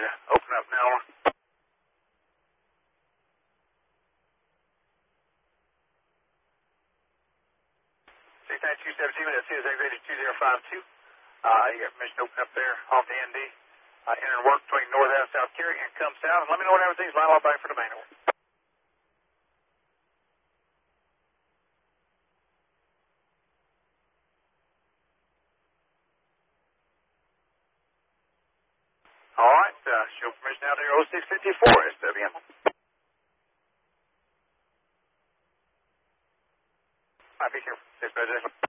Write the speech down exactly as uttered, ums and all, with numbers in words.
to open up now. six nine two seventeen, that's C S X rated two zero five two. Uh, you got permission to open up there off the N D. Uh, enter and work between north and south carry and come south. Let me know when everything's lined up back for the manual. All right, uh, show permission out there, oh six fifty-four, S W M. All right, be careful. Stay